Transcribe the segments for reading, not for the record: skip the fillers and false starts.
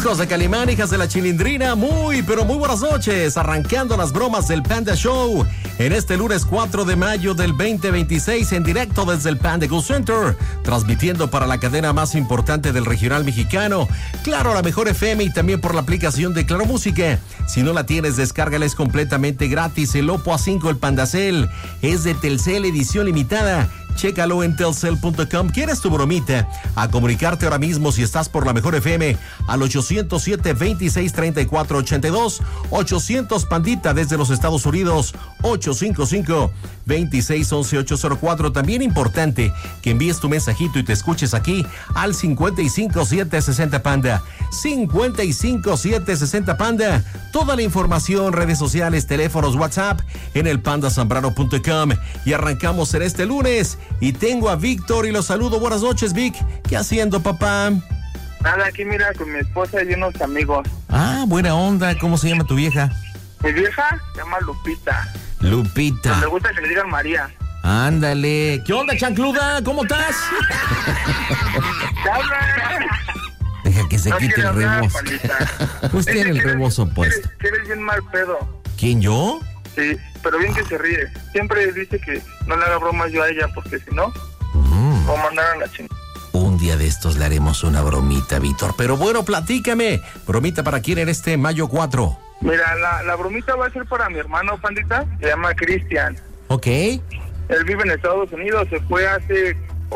Hijos de Calimán, hijas de la Chilindrina, muy buenas noches. Arrancando las bromas del Panda Show en este lunes 4 de mayo del 2026 en directo desde el Panda Go Center, transmitiendo para la cadena más importante del regional mexicano, Claro, la mejor FM, y también por la aplicación de Claro Música. Si no la tienes, descárgala, es completamente gratis. El Oppo A5, el Pandacel, es de Telcel, edición limitada. Chécalo en telcel.com. ¿Quieres tu bromita? A comunicarte ahora mismo si estás por la mejor FM al 807-2634-82. 800 Pandita desde los Estados Unidos. 855-2611-804. También importante que envíes tu mensajito y te escuches aquí al 55760 Panda. 55760 Panda. Toda la información, redes sociales, teléfonos, WhatsApp en el pandasambrano.com. Y arrancamos en este lunes. Y tengo a Víctor y lo saludo. Buenas noches, Vic. ¿Qué haciendo, papá? Nada, aquí mira, con mi esposa y unos amigos. Ah, buena onda. ¿Cómo se llama tu vieja? Mi vieja se llama Lupita. Lupita. Me gusta que le digan María. Ándale. ¿Qué onda, chancluda? ¿Cómo estás? Deja que se no quite el rebozo. Pues tiene el rebozo puesto. Eres bien mal pedo. ¿Quién, yo? Sí, pero bien que se ríe. Siempre dice que no le haga bromas yo a ella, porque si no, va a mandar a la chingada. Un día de estos le haremos una bromita, Víctor. Pero bueno, platícame. ¿Bromita para quién en este mayo 4? Mira, la bromita va a ser para mi hermano, Pandita. Se llama Cristian. Ok. Él vive en Estados Unidos. Se fue hace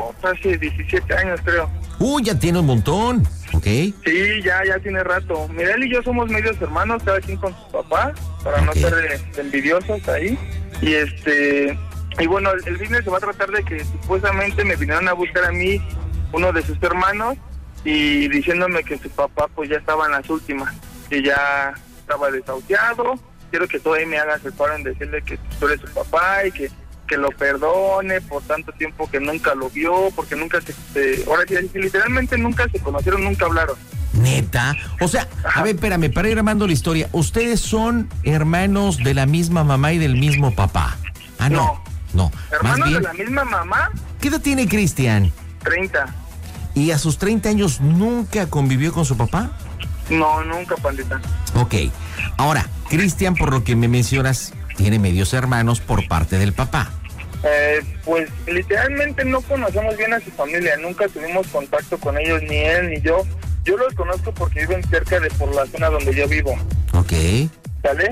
17 años, creo. Ya tiene un montón. Ok. Sí, ya tiene rato. Mira, él y yo somos medios hermanos, cada quien con su papá, para no ser envidiosos ahí. Y bueno, el business se va a tratar de que supuestamente me vinieron a buscar a mí, uno de sus hermanos, y diciéndome que su papá pues ya estaba en las últimas, que ya estaba desahuciado. Quiero que tú ahí me hagas el paro en decirle que tú eres su papá y que lo perdone por tanto tiempo que nunca lo vio, porque nunca ahora sí, literalmente nunca se conocieron, nunca hablaron. ¿Neta? O sea, a ver, espérame, para ir armando la historia, ¿ustedes son hermanos de la misma mamá y del mismo papá? Ah, no. ¿Hermanos de la misma mamá? ¿Qué edad tiene Cristian? 30. ¿Y a sus 30 años nunca convivió con su papá? No, nunca, Pandita. Ok. Ahora, Cristian, por lo que me mencionas, tiene medios hermanos por parte del papá. Pues literalmente no conocemos bien a su familia, nunca tuvimos contacto con ellos, ni él ni yo. Yo los conozco porque viven cerca de por la zona donde yo vivo. Ok. ¿Sale?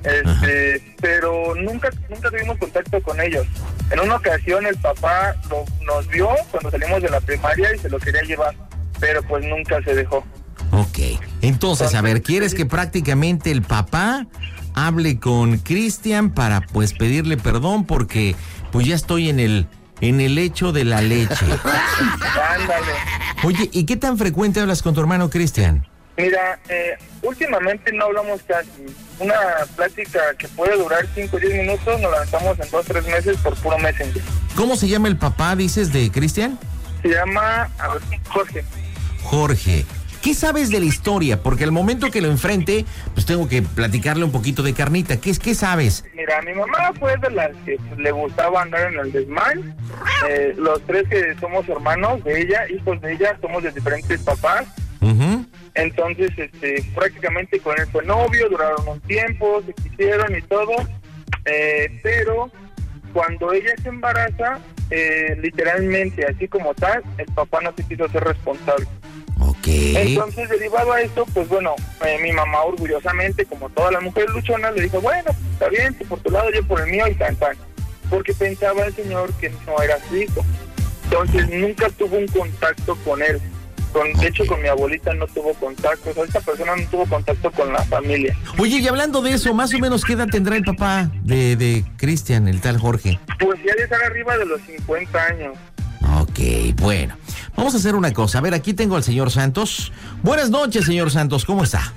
Pero nunca tuvimos contacto con ellos. En una ocasión el papá nos vio cuando salimos de la primaria y se lo quería llevar, pero pues nunca se dejó. Ok. Entonces, a ver, ¿quieres que prácticamente el papá hable con Cristian para pues pedirle perdón porque pues ya estoy en el hecho de la leche? Ándale. Oye, ¿y qué tan frecuente hablas con tu hermano Cristian? Mira, últimamente no hablamos casi. Una plática que puede durar 5 o 10 minutos nos lanzamos en 2 o 3 meses por puro Messenger. ¿Cómo se llama el papá, dices, de Cristian? Se llama Jorge. Jorge. ¿Qué sabes de la historia? Porque al momento que lo enfrente, pues tengo que platicarle un poquito de carnita. ¿Qué sabes? Mira, mi mamá fue de las que le gustaba andar en el desmán. Los 3 que somos hermanos de ella, hijos de ella, somos de diferentes papás. Uh-huh. Entonces, prácticamente con él fue novio, duraron un tiempo, se quisieron y todo. Pero cuando ella se embaraza, literalmente, así como tal, el papá no se quiso hacer responsable. Okay. Entonces, derivado a esto, pues bueno, mi mamá orgullosamente, como todas las mujeres luchonas, le dijo, bueno, pues, está bien, tú por tu lado, yo por el mío y tan. Porque pensaba el señor que no era su hijo. Entonces, nunca tuvo un contacto con él. De hecho, con mi abuelita no tuvo contacto. O sea, esta persona no tuvo contacto con la familia. Oye, y hablando de eso, más o menos, ¿qué edad tendrá el papá de Cristian, el tal Jorge? Pues ya de estar arriba de los 50 años. Ok, bueno. Vamos a hacer una cosa. A ver, aquí tengo al señor Santos. Buenas noches, señor Santos. ¿Cómo está?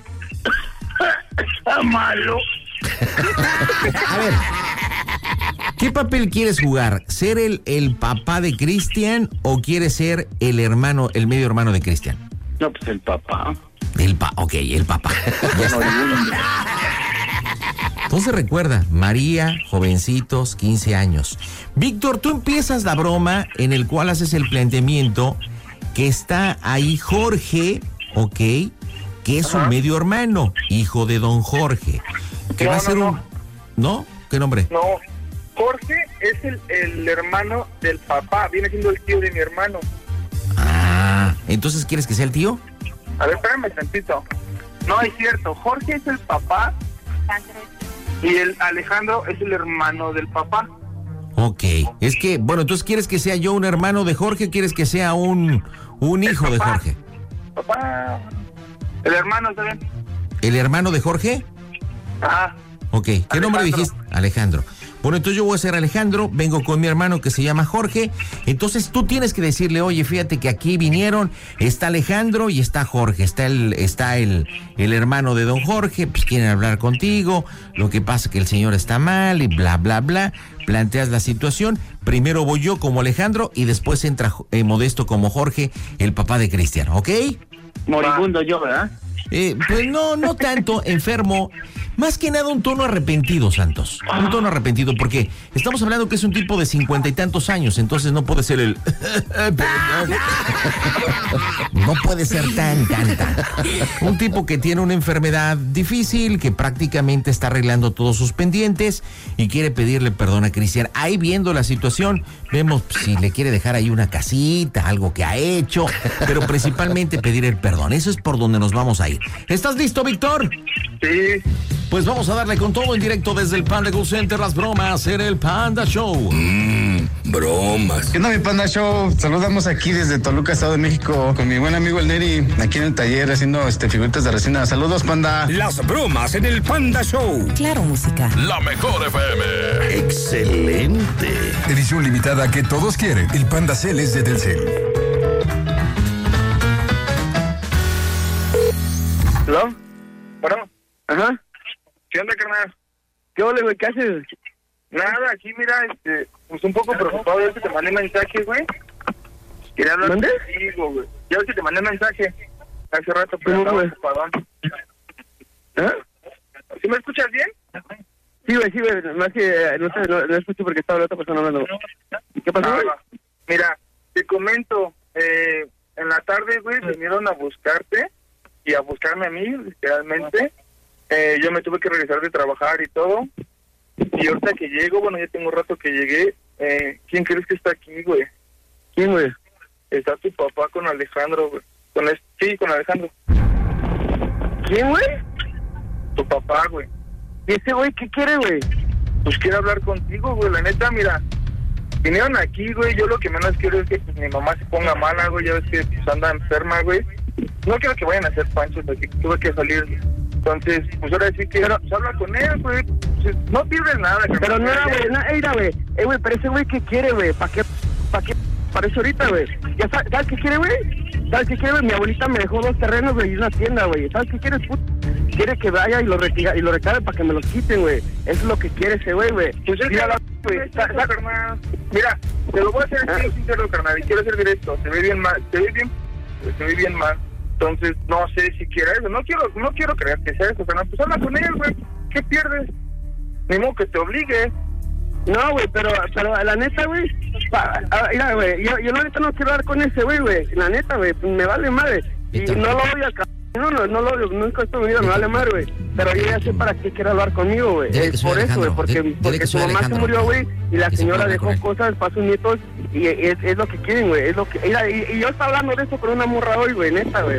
Está malo. A ver, ¿qué papel quieres jugar? ¿Ser el papá de Cristian o quieres ser el medio hermano de Cristian? No, pues el papá. El papá. Ya está. Entonces recuerda, María, jovencitos, 15 años. Víctor, tú empiezas la broma en el cual haces el planteamiento que está ahí Jorge, ok, que es un medio hermano, hijo de don Jorge, que va a ser un... ¿No? ¿Qué nombre? No, Jorge es el hermano del papá, viene siendo el tío de mi hermano. Ah, ¿entonces quieres que sea el tío? A ver, espérame tantito. No, es cierto, Jorge es el papá y el Alejandro es el hermano del papá. Ok, es que, bueno, entonces ¿quieres que sea yo un hermano de Jorge o quieres que sea un hijo de Jorge? Papá, el hermano, ¿está bien? ¿El hermano de Jorge? Ajá. Ok, ¿qué Alejandro. nombre dijiste? Alejandro. Bueno, entonces yo voy a ser Alejandro, vengo con mi hermano que se llama Jorge, entonces tú tienes que decirle, oye, fíjate que aquí vinieron, está Alejandro y está Jorge, está el hermano de don Jorge, pues quieren hablar contigo, lo que pasa es que el señor está mal y bla, bla, bla, planteas la situación, primero voy yo como Alejandro y después entra Modesto como Jorge, el papá de Cristian, ¿ok? Moribundo yo, ¿verdad? Pues no tanto, enfermo. Más que nada un tono arrepentido, Santos. Un tono arrepentido, porque estamos hablando que es un tipo de 50 y tantos años, entonces no puede ser el... No puede ser tan. Un tipo que tiene una enfermedad difícil, que prácticamente está arreglando todos sus pendientes y quiere pedirle perdón a Cristian. Ahí viendo la situación, vemos si le quiere dejar ahí una casita, algo que ha hecho, pero principalmente pedir el perdón. Eso es por donde nos vamos a ir. ¿Estás listo, Víctor? Sí. Pues vamos a darle con todo en directo desde el Panda Go Center, las bromas en el Panda Show. Bromas. ¿Qué onda, mi Panda Show? Saludamos aquí desde Toluca, Estado de México, con mi buen amigo el Neri, aquí en el taller haciendo figuritas de resina. Saludos, Panda. Las bromas en el Panda Show. Claro, música. La mejor FM. Excelente. Edición limitada que todos quieren. El Panda Cel es de Telcel. ¿Hello? Bueno. Ajá. ¿Qué onda, carnal? ¿Qué ole, güey? ¿Qué haces? Nada, aquí mira, pues un poco preocupado, ya que te mandé mensaje, güey. Quería hablar ¿Mande? contigo, güey. Ya ves que te mandé mensaje hace rato, pero ¿Cómo, estaba güey? ocupadón. ¿Ah? ¿Sí me escuchas bien? Sí, güey, más que no escucho porque estaba la otra persona hablando. ¿Qué pasó, güey? Va. Mira, te comento, en la tarde, güey, vinieron a buscarte y a buscarme a mí, literalmente. Yo me tuve que regresar de trabajar y todo. Y ahorita que llego, bueno, ya tengo un rato que llegué. ¿Quién crees que está aquí, güey? ¿Quién, güey? Está tu papá con Alejandro, güey. Sí, con Alejandro. ¿Quién, güey? Tu papá, güey. ¿Y ese güey qué quiere, güey? Pues quiere hablar contigo, güey. La neta, mira, vinieron aquí, güey. Yo lo que menos quiero es que pues, mi mamá se ponga mala, güey. Ya ves que pues, anda enferma, güey. No quiero que vayan a hacer panchos, porque tuve que salir. Entonces, pues ahora sí que pues, habla con él, güey. Pues, no pierdes nada. Pero no era, güey. Mira, güey. Güey, pero ese güey, ¿qué quiere, güey? ¿Para qué? Para eso ahorita, güey. ¿Ya sabes qué quiere, güey? ¿Sabes qué quiere, güey? Mi abuelita me dejó 2 terrenos, güey, y una tienda, güey. ¿Sabes qué quiere, puto? Quiere que vaya y lo recabe para que me los quiten, güey. Eso es lo que quiere ese güey, güey. Pues es mira, güey. Mira, te lo voy a hacer sincero, carnal. Y quiero ser directo. Se ve bien mal. Se ve bien mal. Entonces, no sé si quiera eso. No quiero creer que sea eso, carnal. Pues habla con él, güey. ¿Qué pierdes? Ni modo que te obligue. No, güey, pero la neta, güey, mira, güey, yo la neta no quiero hablar con ese güey, la neta, güey, me vale madre, y no lo voy a no lo odio, nunca estoy en mi vida, me vale madre, güey, pero yo ya sé para qué quiere hablar conmigo, güey, es por eso, güey, porque su mamá se murió, güey, y la señora dejó cosas para sus nietos, y es lo que quieren, güey, es lo que, y yo estaba hablando de eso con una morra hoy, güey, neta, güey.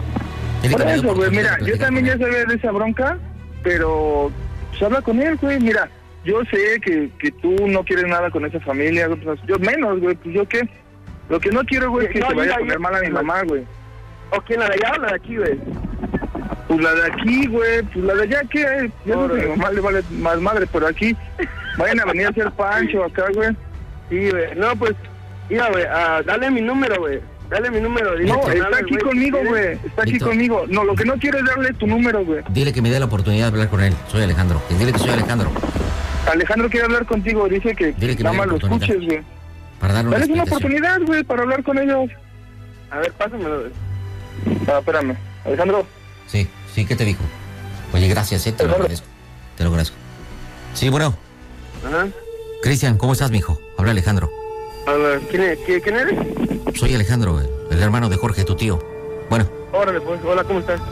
Por eso, güey, mira, yo también ya sabía de esa bronca, pero pues habla con él, güey, mira. Yo sé que tú no quieres nada con esa familia, güey, pues, yo menos, güey, pues yo qué. Lo que no quiero, güey, es que se vaya a poner mal a mi mamá, güey. ¿O quién, la de allá o la de aquí, güey? Pues la de aquí, güey, pues la de allá, ¿qué? Ya no sé, mi mamá le vale más madre por aquí. Vayan a venir a hacer pancho acá, güey. Sí, güey, no, pues, mira, güey, dale mi número, güey. Dale mi número. Dile no, está aquí conmigo, güey. Está aquí conmigo. No, lo que no quiero es darle tu número, güey. Dile que me dé la oportunidad de hablar con él. Soy Alejandro. Dile que soy Alejandro. Alejandro quiere hablar contigo. Dice que nada más lo escuches, güey. Para darle una oportunidad, güey, para hablar con ellos. A ver, pásamelo, güey. Espérame. Alejandro. Sí, ¿qué te dijo? Oye, gracias, te lo agradezco. Te lo agradezco. Sí, bueno. Ajá. Cristian, ¿cómo estás, mijo? Habla Alejandro. A ver, ¿quién eres? Soy Alejandro, el hermano de Jorge, tu tío. Bueno. Órale, pues, hola, ¿cómo estás?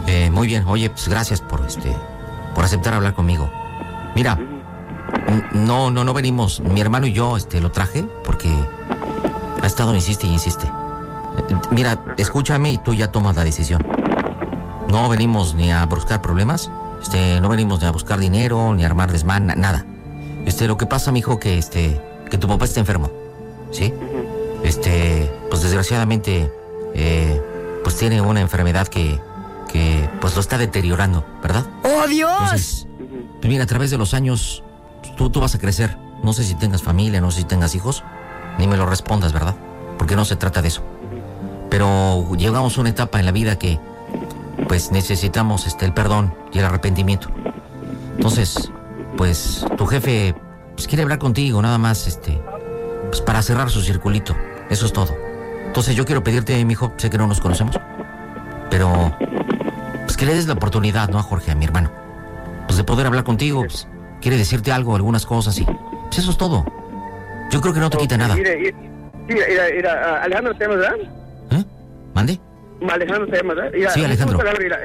Muy bien. Oye, pues gracias por aceptar hablar conmigo. Mira, no venimos, mi hermano y yo lo traje porque ha estado insiste y insiste. Mira, escúchame y tú ya tomas la decisión. No venimos ni a buscar problemas, no venimos ni a buscar dinero, ni a armar desmán, nada. Lo que pasa, mijo, que tu papá está enfermo, ¿sí? Pues desgraciadamente, pues tiene una enfermedad que pues lo está deteriorando, ¿verdad? ¡Oh, Dios! Entonces, pues mira, a través de los años, tú vas a crecer. No sé si tengas familia, no sé si tengas hijos, ni me lo respondas, ¿verdad? Porque no se trata de eso. Pero llegamos a una etapa en la vida que, pues, necesitamos el perdón y el arrepentimiento. Entonces, pues, tu jefe, pues, quiere hablar contigo, nada más, pues, para cerrar su circulito. Eso es todo. Entonces, yo quiero pedirte, mijo, sé que no nos conocemos, pero, pues, que le des la oportunidad, ¿no? A Jorge, a mi hermano, pues, de poder hablar contigo, pues, quiere decirte algo, algunas cosas y, pues, eso es todo. Yo creo que no te quita nada. Mira, Alejandro te llamas, ¿verdad? ¿Mande? Alejandro te llamas, ¿verdad? Sí, Alejandro.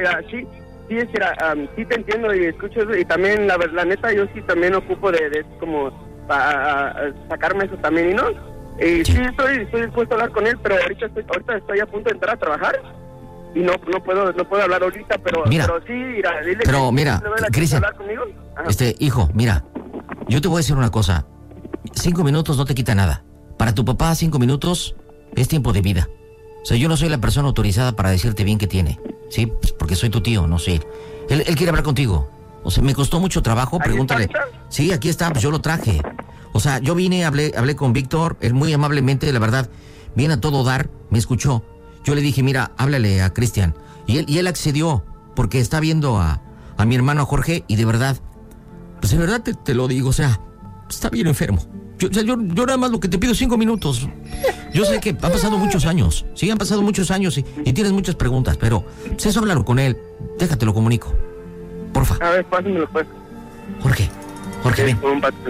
Sí te entiendo y escucho eso, y también, la neta, yo sí también ocupo de como sacarme eso también, ¿y no? Y sí, estoy dispuesto a hablar con él, pero ahorita estoy a punto de entrar a trabajar y no puedo hablar ahorita, pero sí, dile. Pero mira, Cristian, hijo, mira, yo te voy a decir una cosa. 5 minutos no te quita nada. Para tu papá, 5 minutos es tiempo de vida. O sea, yo no soy la persona autorizada para decirte bien qué tiene, ¿sí? Pues porque soy tu tío, no sé. Él quiere hablar contigo. O sea, me costó mucho trabajo, pregúntale. Sí, aquí está, pues yo lo traje. O sea, yo vine, hablé con Víctor, él muy amablemente, la verdad, viene a todo dar, me escuchó. Yo le dije, mira, háblale a Cristian. Y él accedió, porque está viendo a mi hermano, a Jorge, y de verdad, pues de verdad te lo digo, o sea, está bien enfermo. Yo nada más lo que te pido 5 minutos. Yo sé que han pasado muchos años, sí, han pasado muchos años y tienes muchas preguntas, pero pues eso háblalo con él, déjate lo comunico, porfa. A ver, pásenmelo pues. Jorge, ven.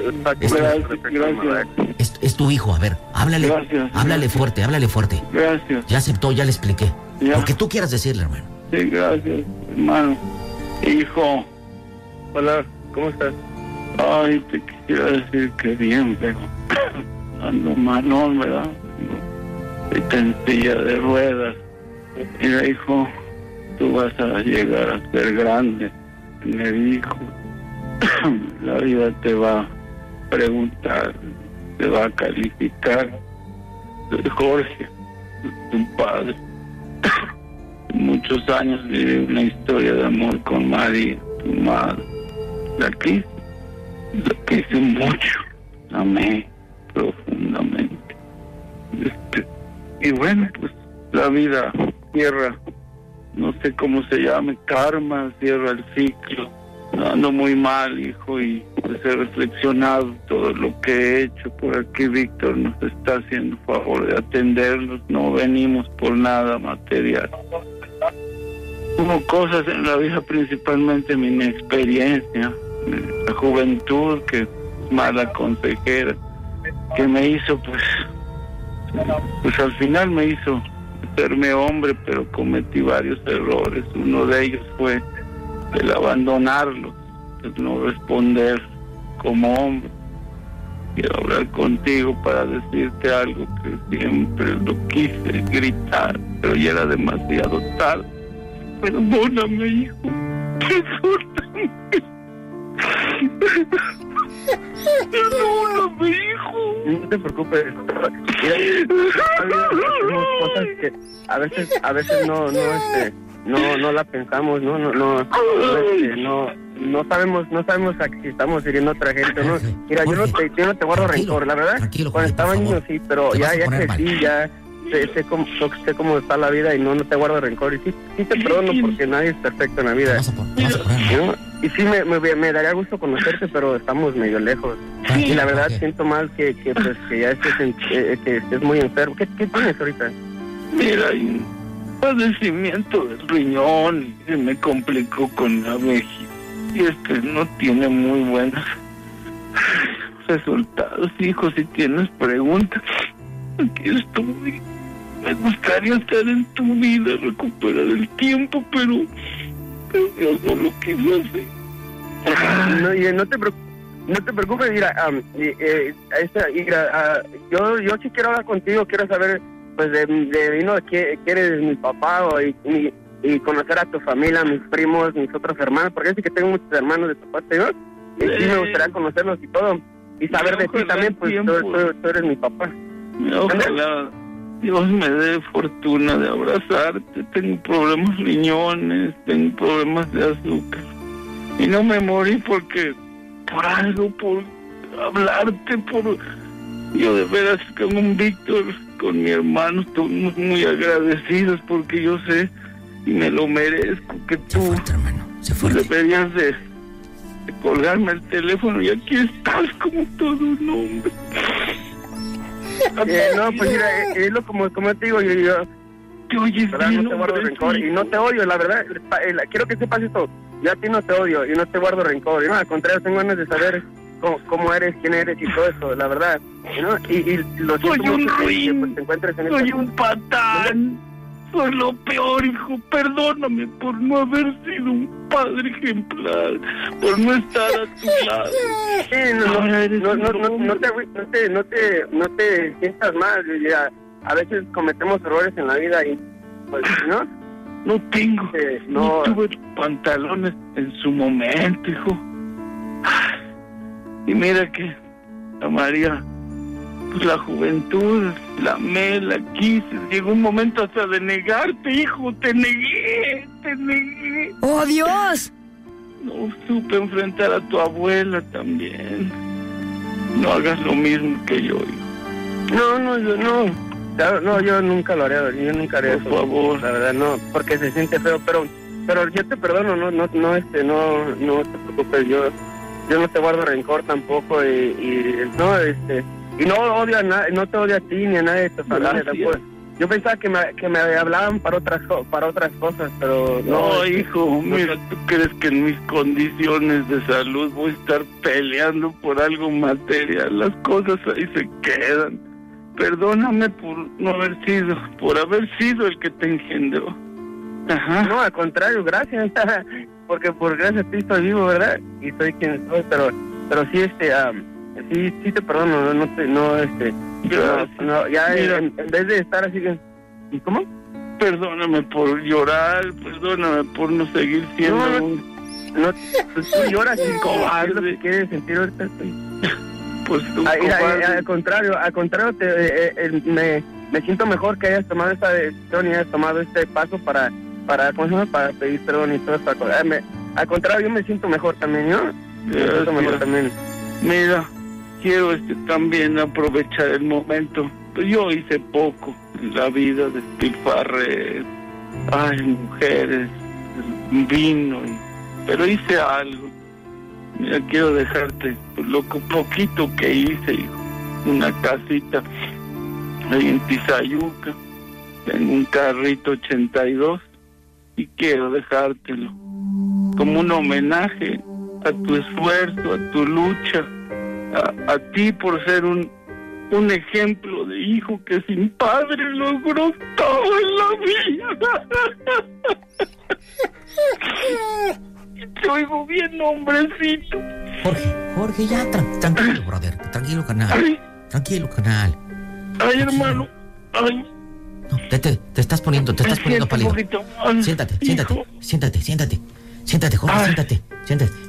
Es tu hijo, a ver, háblale. Gracias, háblale fuerte. Gracias. Ya aceptó, ya le expliqué. Ya. Lo que tú quieras decirle, hermano. Sí, gracias, hermano. Hijo. Hola, ¿cómo estás? Ay, te quisiera decir que bien, pero ando malón, ¿verdad? Estoy en silla de ruedas. Mira, hijo, tú vas a llegar a ser grande, me dijo. La vida te va a preguntar, te va a calificar. Soy Jorge, tu padre. Muchos años viví una historia de amor con María, tu madre. La quise mucho, la amé profundamente. Y bueno, pues la vida cierra, no sé cómo se llame, karma, cierra el ciclo. Ando muy mal, hijo, y pues he reflexionado todo lo que he hecho. Por aquí Víctor nos está haciendo favor de atendernos, no venimos por nada material. Hubo cosas en la vida, principalmente mi inexperiencia, la juventud, que es mala consejera, que me hizo pues al final me hizo hacerme hombre, pero cometí varios errores. Uno de ellos fue el abandonarlo, el no responder como hombre. Quiero hablar contigo para decirte algo que siempre lo quise gritar, pero ya era demasiado tarde. Perdóname, hijo. Perdóname. Perdóname, hijo. No te preocupes. Tenemos cosas que a veces no la pensamos, no sabemos si estamos hiriendo a otra gente, ¿no? Mira, yo no te guardo rencor, la verdad. Cuando estaba niño sí, pero ya crecí, ya sé cómo está la vida y no te guardo rencor. Y sí te perdono porque nadie es perfecto en la vida. ¿No? Y sí me daría gusto conocerte, pero estamos medio lejos. Y la verdad siento mal que ya estés muy enfermo. ¿Qué tienes ahorita? Mira, hay un padecimiento del riñón y se me complicó con la vejiga. Y no tiene muy buenos resultados, hijo. Si tienes preguntas, aquí estoy. Me gustaría estar en tu vida, recuperar el tiempo, pero pero yo solo quise hacer. No te preocupes, mira, yo sí quiero hablar contigo, quiero saber, pues, que eres mi papá y conocer a tu familia, mis primos, mis otros hermanos, porque sí que tengo muchos hermanos de tu parte, ¿no? Y sí me gustaría conocerlos y todo, y saber de ti también, pues tú eres mi papá. Ojalá Dios me dé fortuna de abrazarte. Tengo problemas riñones, tengo problemas de azúcar, y no me morí porque... por algo, por hablarte, yo de veras con un Víctor, con mi hermano, estamos muy agradecidos porque yo sé y me lo merezco que tú deberías de colgarme el teléfono y aquí estás como todo un hombre. No, pues mira, es lo como te digo, yo te oyes bien, no te guardo rencor y no te odio, la verdad, quiero que sepas esto. Yo a ti no te odio y no te guardo rencor. No, al contrario, tengo ganas de saber cómo eres, quién eres y todo eso, la verdad. ¿No? Y lo siento soy un mucho ruin, que pues, te encuentres en soy un patán, soy lo peor, hijo. Perdóname por no haber sido un padre ejemplar, por no estar a tu lado. No te sientas mal. A veces cometemos errores en la vida y, pues, ¿no? No tuve pantalones en su momento, hijo. Y mira que a María, pues la juventud, la amé, la quise. Llegó un momento hasta de negarte, hijo. Te negué. ¡Oh, Dios! No supe enfrentar a tu abuela también. No hagas lo mismo que yo, hijo. No, yo nunca lo haría, yo nunca haría eso. Por favor. La verdad, no, porque se siente feo, pero yo te perdono, no te preocupes, yo no te guardo rencor tampoco y no odio a nadie, no te odio a ti ni a nadie de tu familia tampoco. Yo pensaba que me hablaban para otras cosas, pero no, hijo, mira, ¿tú crees que en mis condiciones de salud voy a estar peleando por algo material? Las cosas ahí se quedan. Perdóname por haber sido el que te engendró. Ajá. No, al contrario, gracias, porque por gracias a ti estoy vivo, ¿verdad? Y soy quien soy, pero sí, sí te perdono, en vez de estar así, ¿y cómo? Perdóname por llorar, perdóname por no seguir siendo pues tú lloras y cobarde. ¿Qué es lo que quieres sentir ahorita? Pues tú, al contrario, me siento mejor que hayas tomado esta decisión y hayas tomado este paso para pedir perdón y todas estas cosas. Al contrario, yo me siento mejor también, ¿no? Me siento mejor también. Mira, quiero también aprovechar el momento. Yo hice poco en la vida, despilfarré, mujeres, vino, pero hice algo. Mira, quiero dejarte lo poquito que hice, hijo. Una casita ahí en Tizayuca, tengo un carrito 82 y quiero dejártelo como un homenaje a tu esfuerzo, a tu lucha, a ti por ser un ejemplo de hijo que sin padre logró todo en la vida. Te oigo bien, hombrecito. Jorge, ya, tranquilo, brother. Tranquilo, canal. Tranquilo, canal. Ay, hermano. Ay. No, te estás poniendo pálido. Siéntate, Jorge, siéntate. Siéntate.